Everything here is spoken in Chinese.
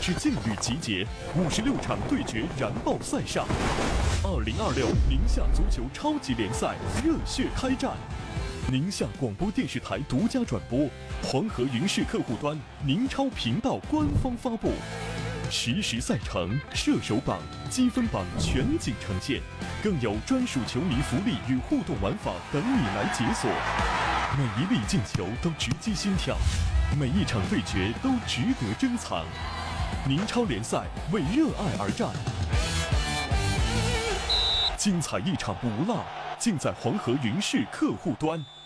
之劲旅集结，56场对决燃爆赛上。2026宁夏足球超级联赛热血开战，宁夏广播电视台独家转播，黄河云视客户端、宁超频道官方发布。实时赛程、射手榜、积分榜全景呈现，更有专属球迷福利与互动玩法等你来解锁。每一粒进球都直击心跳，每一场对决都值得珍藏。宁超联赛为热爱而战，精彩一场不落，尽在黄河云视客户端。